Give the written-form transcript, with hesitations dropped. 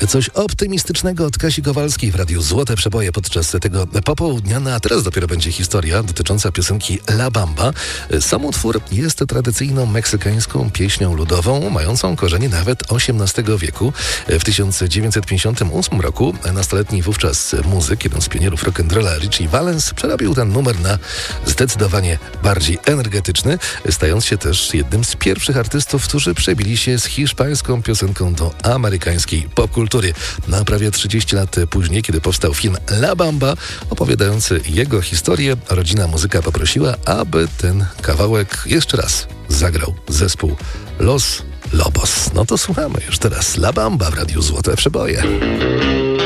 Coś optymistycznego od Kasi Kowalskiej w Radiu Złote Przeboje podczas tego popołudnia. No a teraz dopiero będzie historia dotycząca piosenki La Bamba. Sam utwór jest tradycyjną meksykańską pieśnią ludową, mającą korzenie nawet XVIII wieku. W 1958 roku nastoletni wówczas muzyk, jeden z pionierów rock'n'rolla, Richie Valens, przerobił ten numer na zdecydowanie bardziej energetyczny, stając się też jednym z pierwszych artystów, którzy przebili się z hiszpańską piosenką do amerykańskiej popkultury. Na prawie 30 lat później, kiedy powstał film La Bamba, opowiadający jego historię, rodzina muzyka poprosiła, aby ten kawałek jeszcze raz zagrał zespół Los Lobos. No to słuchamy już teraz La Bamba w Radiu Złote Przeboje.